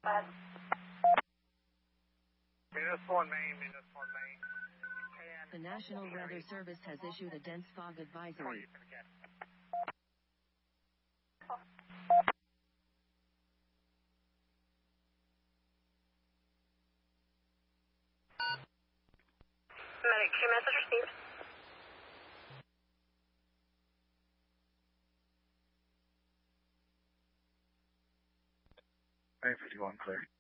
Minus 1 main, minus 1 main. The National Weather Service has issued a dense fog advisory. Medic, your message received. 51 clear.